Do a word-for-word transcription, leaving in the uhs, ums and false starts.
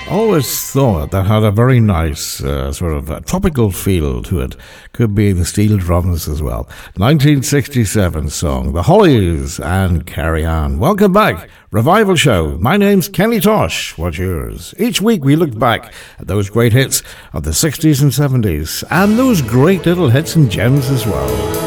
Always thought that had a very nice uh, sort of uh, tropical feel to it. Could be the steel drums as well. nineteen sixty-seven song, The Hollies and Carry On. Welcome back. Revival Show. My name's Kenny Tosh. What's yours? Each week we look back at those great hits of the sixties and seventies and those great little hits and gems as well.